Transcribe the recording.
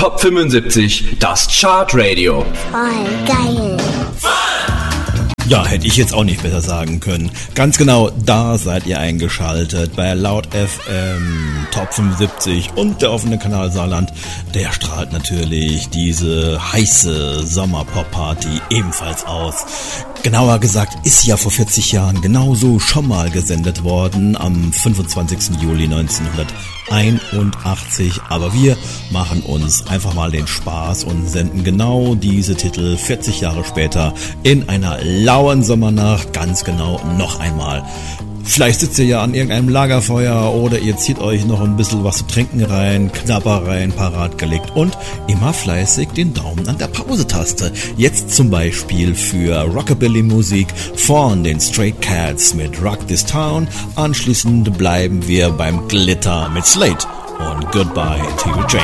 Top 75, das Chartradio. Voll geil. Ja, hätte ich jetzt auch nicht besser sagen können. Ganz genau, da seid ihr eingeschaltet bei Laut FM Top 75 und der offene Kanal Saarland. Der strahlt natürlich diese heiße Sommerpop-Party ebenfalls aus. Genauer gesagt ist ja vor 40 Jahren genauso schon mal gesendet worden, am 25. Juli 1981. Aber wir machen uns einfach mal den Spaß und senden genau diese Titel 40 Jahre später in einer lauen Sommernacht ganz genau noch einmal. Vielleicht sitzt ihr ja an irgendeinem Lagerfeuer oder ihr zieht euch noch ein bisschen was zu trinken rein, Knabbereien parat gelegt und immer fleißig den Daumen an der Pause-Taste. Jetzt zum Beispiel für Rockabilly-Musik von den Stray Cats mit Rock This Town. Anschließend bleiben wir beim Glitter mit Slate und Goodbye to You Jane.